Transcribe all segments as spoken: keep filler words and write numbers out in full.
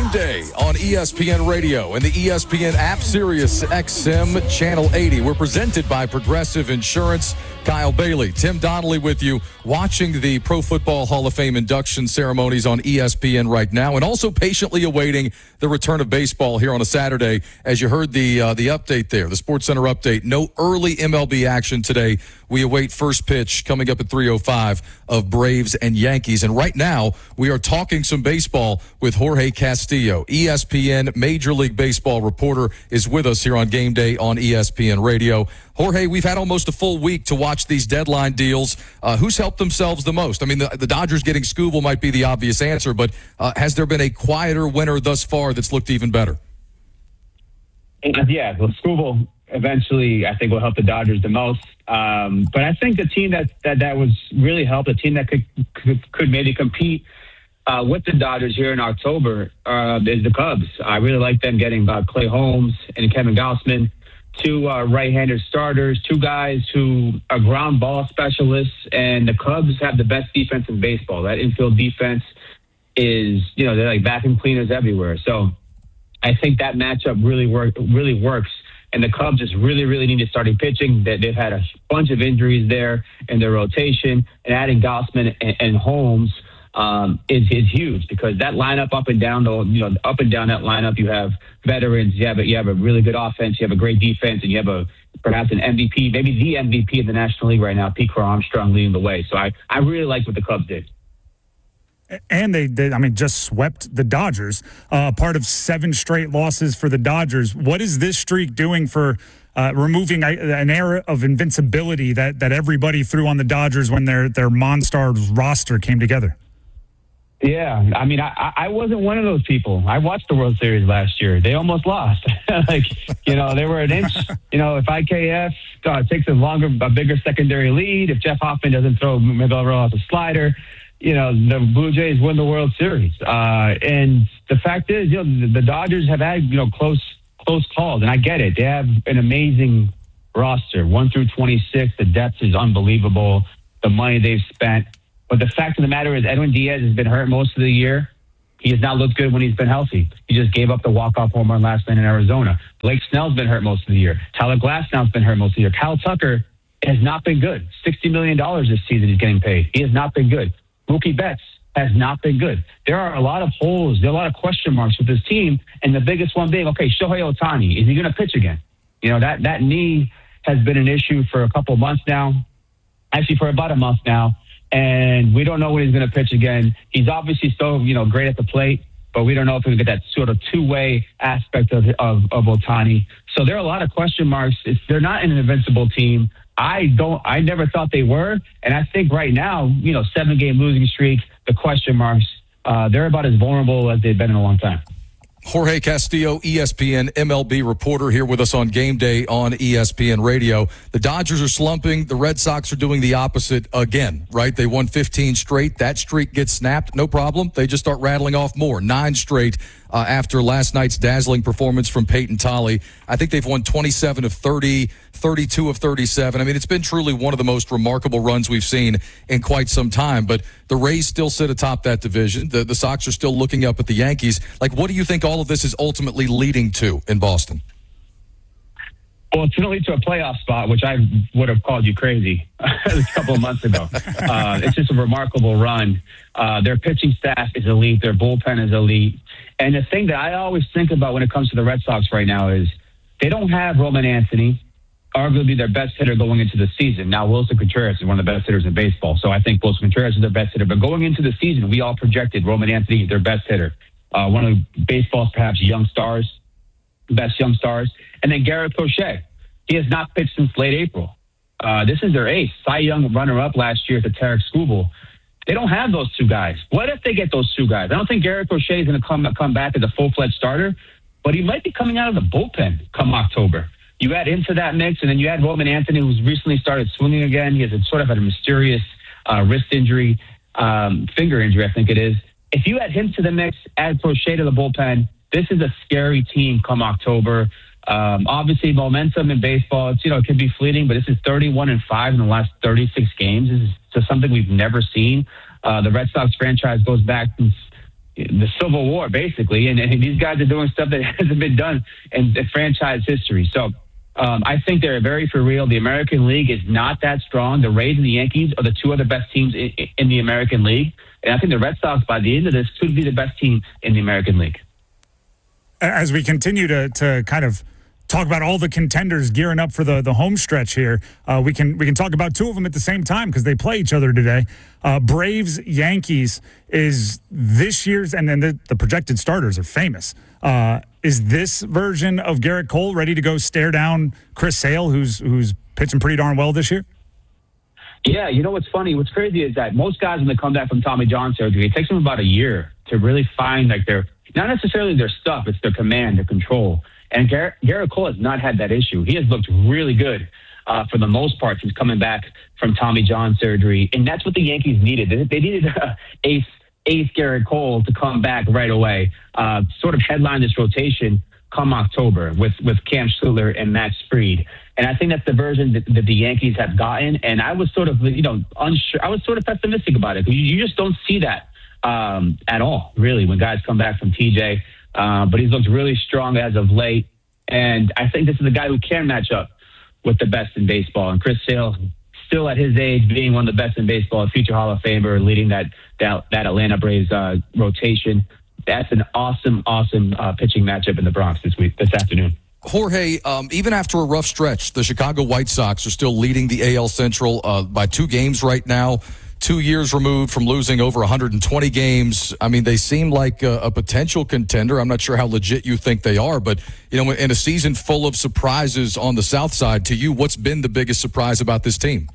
Game Day on E S P N Radio and the E S P N app, Sirius X M Channel eighty. We're presented by Progressive Insurance. Kyle Bailey, Tim Donnelly with you, watching the Pro Football Hall of Fame induction ceremonies on E S P N right now, and also patiently awaiting the return of baseball here on a Saturday. As you heard the uh, the update there, the SportsCenter update, no early M L B action today. We await first pitch coming up at three oh five of Braves and Yankees. And right now, we are talking some baseball with Jorge Castillo. E S P N Major League Baseball reporter is with us here on Game Day on E S P N Radio. Jorge, we've had almost a full week to watch these deadline deals. Uh, who's helped themselves the most? I mean, the, the Dodgers getting Skubal might be the obvious answer, but uh, has there been a quieter winner thus far that's looked even better? Yeah, well, Skubal eventually, I think, will help the Dodgers the most. Um, but I think the team that, that, that was really helped, a team that could could, could maybe compete uh, with the Dodgers here in October uh, is the Cubs. I really like them getting uh, Clay Holmes and Kevin Gausman, two uh, right-handed starters, two guys who are ground ball specialists, and the Cubs have the best defense in baseball. That infield defense is, you know, they're like vacuum cleaners everywhere. So I think that matchup really work really works. And the Cubs just really, really need to start pitching. They've had a bunch of injuries there in their rotation, and adding Gausman and, and Holmes um, is is huge because that lineup up and down, the you know up and down that lineup, you have veterans, you have a, you have a really good offense, you have a great defense, and you have a perhaps an M V P, maybe the M V P of the National League right now, Pete Crow Armstrong leading the way. So I I really like what the Cubs did. And they, they, I mean, just swept the Dodgers, uh, part of seven straight losses for the Dodgers. What is this streak doing for uh, removing a, an era of invincibility that, that everybody threw on the Dodgers when their, their Monstars roster came together? Yeah, I mean, I, I wasn't one of those people. I watched the World Series last year. They almost lost. like, you know, they were an inch. You know, if I K F uh, takes a longer, a bigger secondary lead, if Jeff Hoffman doesn't throw Miguel Rojas a slider, you know, the Blue Jays win the World Series. Uh, and the fact is, you know, the, the Dodgers have had, you know, close, close calls. And I get it. They have an amazing roster, one through twenty-six. The depth is unbelievable. The money they've spent. But the fact of the matter is Edwin Diaz has been hurt most of the year. He has not looked good when he's been healthy. He just gave up the walk-off home run last night in Arizona. Blake Snell's been hurt most of the year. Tyler Glasnow's been hurt most of the year. Kyle Tucker has not been good. sixty million dollars this season he's getting paid. He has not been good. Mookie Betts has not been good. There are a lot of holes. There are a lot of question marks with this team, and the biggest one being, okay, Shohei Ohtani, is he going to pitch again? You know, that, that knee has been an issue for a couple of months now, actually for about a month now, and we don't know when he's going to pitch again. He's obviously still, you know, great at the plate, but we don't know if we can get that sort of two-way aspect of, of, of Ohtani. So there are a lot of question marks. It's, they're not an invincible team. I don't. I never thought they were, and I think right now, you know, seven-game losing streak, the question marks, uh, they're about as vulnerable as they've been in a long time. Jorge Castillo, E S P N M L B reporter, here with us on Game Day on E S P N Radio. The Dodgers are slumping. The Red Sox are doing the opposite again, right? They won fifteen straight. That streak gets snapped, no problem. They just start rattling off more. Nine straight uh, after last night's dazzling performance from Peyton Tolley. I think they've won twenty-seven of thirty, thirty-two of thirty-seven. I mean, it's been truly one of the most remarkable runs we've seen in quite some time. But the Rays still sit atop that division. The, the Sox are still looking up at the Yankees. Like, what do you think all of this is ultimately leading to in Boston? Well, it's going to lead to a playoff spot, which I would have called you crazy a couple of months ago. Uh, it's just a remarkable run. Uh, their pitching staff is elite. Their bullpen is elite. And the thing that I always think about when it comes to the Red Sox right now is they don't have Roman Anthony, arguably their best hitter going into the season. Now, Wilson Contreras is one of the best hitters in baseball, so I think Wilson Contreras is their best hitter. But going into the season, we all projected Roman Anthony their best hitter, uh, one of baseball's perhaps young stars, best young stars. And then Garrett Crochet. He has not pitched since late April. Uh, this is their ace. Cy Young runner-up last year to Tarek Skubal. They don't have those two guys. What if they get those two guys? I don't think Garrett Crochet is going to come come back as a full-fledged starter, but he might be coming out of the bullpen come October. You add into that mix, and then you add Roman Anthony, who's recently started swinging again. He has a, sort of had a mysterious uh, wrist injury, um, finger injury, I think it is. If you add him to the mix, add Crochet to the bullpen, this is a scary team come October. Um, obviously, momentum in baseball, it's, you know, it could be fleeting, but this is thirty-one and five in the last thirty-six games. This is just something we've never seen. Uh, the Red Sox franchise goes back since the Civil War, basically. And, and these guys are doing stuff that hasn't been done in, in franchise history. So um, I think they're very for real. The American League is not that strong. The Rays and the Yankees are the two other best teams in, in the American League. And I think the Red Sox, by the end of this, could be the best team in the American League. As we continue to to kind of talk about all the contenders gearing up for the, the home stretch here, uh, we can we can talk about two of them at the same time because they play each other today. Uh, Braves Yankees is this year's, and then the, the projected starters are famous. Uh, is this version of Garrett Cole ready to go stare down Chris Sale, who's who's pitching pretty darn well this year? Yeah, you know what's funny? What's crazy is that most guys, when they come back from Tommy John surgery, it takes them about a year to really find like their not necessarily their stuff, it's their command, their control. And Garrett, Garrett Cole has not had that issue. He has looked really good uh, for the most part since coming back from Tommy John surgery. And that's what the Yankees needed. They, they needed uh, ace, ace Garrett Cole to come back right away, uh, sort of headline this rotation come October with, with Cam Schuyler and Max Fried. And I think that's the version that, that the Yankees have gotten. And I was sort of, you know, unsure. I was sort of pessimistic about it. You, you just don't see that um, at all, really, when guys come back from T J. Uh, but he's looked really strong as of late. And I think this is a guy who can match up with the best in baseball. And Chris Sale, still at his age, being one of the best in baseball, a future Hall of Famer, leading that that, that Atlanta Braves uh, rotation. That's an awesome, awesome uh, pitching matchup in the Bronx this week, this afternoon. Jorge, um, even after a rough stretch, the Chicago White Sox are still leading the A L Central uh, by two games right now. Two years removed from losing over one hundred twenty games. I mean, they seem like a, a potential contender. I'm not sure how legit you think they are, but, you know, in a season full of surprises on the South Side, to you, what's been the biggest surprise about this team?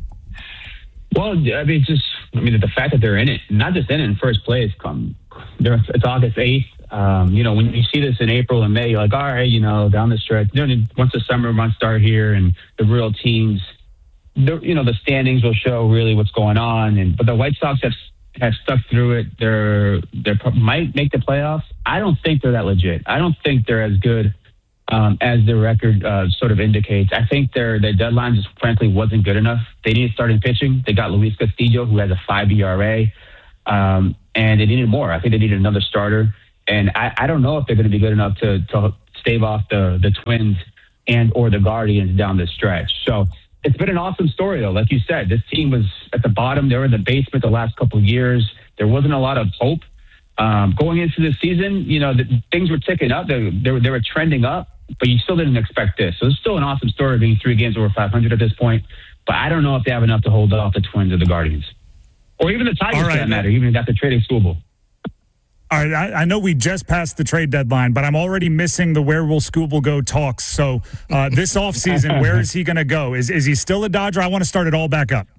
Well, I mean, just, I mean, the fact that they're in it, not just in it in first place, come, it's August eighth. Um, you know, when you see this in April and May, you're like, all right, you know, down the stretch, you know, once the summer months start here and the real teams, the, you know, the standings will show really what's going on. And but the White Sox have have stuck through it. They're they might make the playoffs. I don't think they're that legit. I don't think they're as good um, as their record uh, sort of indicates. I think their their deadline just frankly wasn't good enough. They needed starting pitching. They got Luis Castillo, who has a five E R A, um, and they needed more. I think they needed another starter. And I, I don't know if they're going to be good enough to to stave off the the Twins and or the Guardians down the stretch. So. It's been an awesome story, though. Like you said, this team was at the bottom. They were in the basement the last couple of years. There wasn't a lot of hope. Um, going into the season, you know, the, things were ticking up. They, they, were, they were trending up, but you still didn't expect this. So it's still an awesome story being three games over five hundred at this point. But I don't know if they have enough to hold off the Twins or the Guardians. Or even the Tigers, right, for that matter, even got the trading Skubal. All right, I, I know we just passed the trade deadline, but I'm already missing the where will Skubal go talks. So uh, this offseason, where is he going to go? Is is he still a Dodger? I want to start it all back up.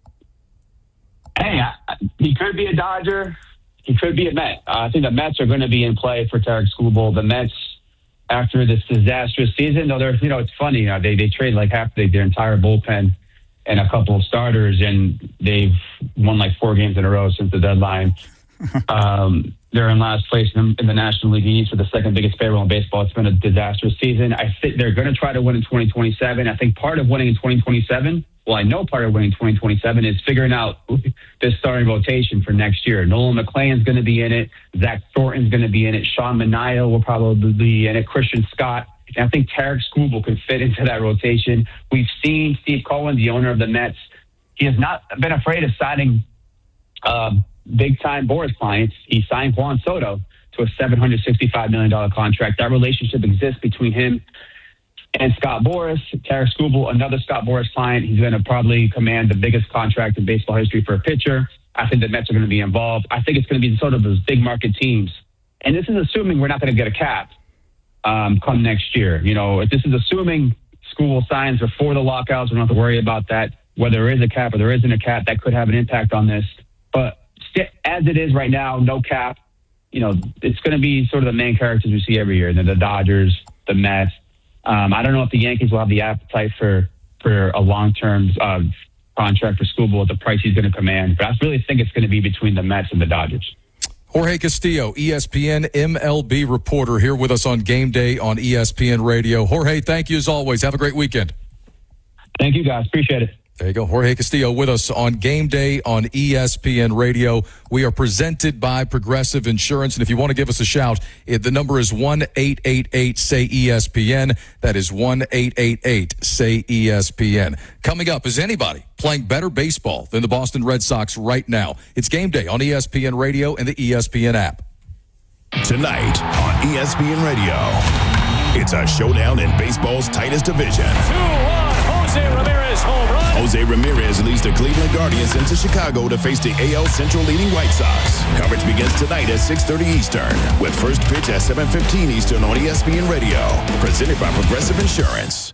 Hey, I, he could be a Dodger. He could be a Met. Uh, I think the Mets are going to be in play for Tarik Skubal. The Mets, after this disastrous season, though, they're, you know, it's funny. You know, they, they trade like half the, their entire bullpen and a couple of starters, and they've won like four games in a row since the deadline. um, they're in last place in, in the National League East with the second biggest payroll in baseball. It's been a disastrous season. I think they're going to try to win in twenty twenty-seven. I think part of winning in twenty twenty-seven, well, I know part of winning in twenty twenty-seven is figuring out this starting rotation for next year. Nolan McClain's going to be in it. Zach Thornton's going to be in it. Sean Manaea will probably be in it. Christian Scott. And I think Tarik Skubal can fit into that rotation. We've seen Steve Cohen, the owner of the Mets. He has not been afraid of signing um, big-time Boris clients. He signed Juan Soto to a seven hundred sixty-five million dollars contract. That relationship exists between him and Scott Boras. Tarik Skubal, another Scott Boras client. He's going to probably command the biggest contract in baseball history for a pitcher. I think the Mets are going to be involved. I think it's going to be sort of those big market teams. And this is assuming we're not going to get a cap um, come next year. You know, this is assuming Skubal signs before the lockouts. We don't have to worry about that. Whether there is a cap or there isn't a cap, that could have an impact on this. But as it is right now, no cap, you know, it's going to be sort of the main characters we see every year. The, the Dodgers, the Mets. Um, I don't know if the Yankees will have the appetite for, for a long-term uh, contract for Skubal at the price he's going to command. But I really think it's going to be between the Mets and the Dodgers. Jorge Castillo, E S P N M L B reporter, here with us on Game Day on E S P N Radio. Jorge, thank you as always. Have a great weekend. Thank you, guys. Appreciate it. There you go. Jorge Castillo with us on Game Day on E S P N Radio. We are presented by Progressive Insurance. And if you want to give us a shout, it, the number is one eight eight eight S A Y E S P N. That is one eight eight eight S A Y E S P N. Coming up, is anybody playing better baseball than the Boston Red Sox right now? It's Game Day on E S P N Radio and the E S P N app. Tonight on E S P N Radio, it's a showdown in baseball's tightest division. two one, Jose Ramirez home run. Jose Ramirez leads the Cleveland Guardians into Chicago to face the A L Central leading White Sox. Coverage begins tonight at six thirty Eastern, with first pitch at seven fifteen Eastern on E S P N Radio. Presented by Progressive Insurance.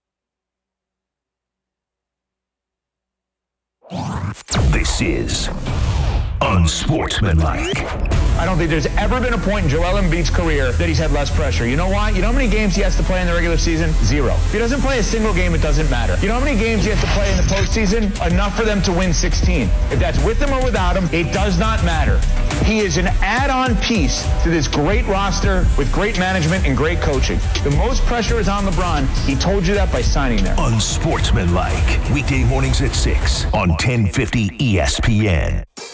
This is Unsportsmanlike. I don't think there's ever been a point in Joel Embiid's career that he's had less pressure. You know why? You know how many games he has to play in the regular season? Zero. If he doesn't play a single game, it doesn't matter. You know how many games he has to play in the postseason? Enough for them to win sixteen. If that's with him or without him, it does not matter. He is an add-on piece to this great roster with great management and great coaching. The most pressure is on LeBron. He told you that by signing there. Unsportsmanlike. Weekday mornings at six on ten fifty E S P N.